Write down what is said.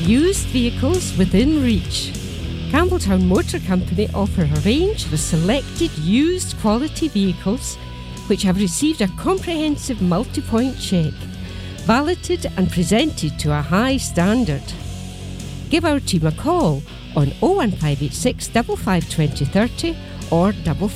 used vehicles within reach. Campbelltown Motor Company offer a range of selected used quality vehicles which have received a comprehensive multi-point check, validated and presented to a high standard. Give our team a call on 01586 55 20 30 or